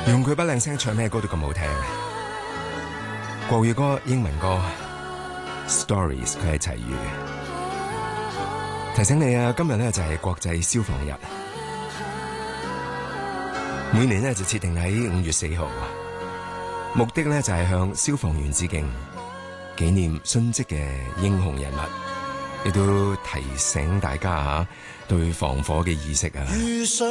用佢把靚聲唱咩歌都咁好聽。國語歌、英文歌 ，Stories 佢係齊豫嘅。提醒你啊，今日咧就係國際消防日，每年咧就設定喺5月4號，目的咧就係向消防員致敬，紀念殉職嘅英雄人物，亦都提醒大家對防火嘅意識啊。